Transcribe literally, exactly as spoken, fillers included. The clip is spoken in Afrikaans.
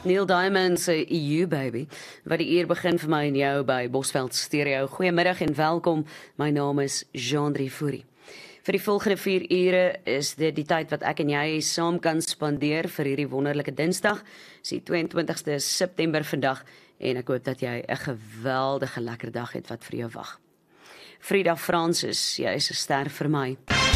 Neil Diamond se E U Baby, wat die uur begin vir my en jou by Bosveld Stereo. Goeiemiddag en welkom, my naam is Jean-Drie Fourie. Vir die volgende vier ure is dit die tyd wat ek en jy saam kan spandeer vir hierdie wonderlike Dinsdag, is die tweeëntwintigste September vandag, en ek hoop dat jy 'n geweldige lekker dag het wat vir jou wag. Frida Francis, jy is 'n ster vir my.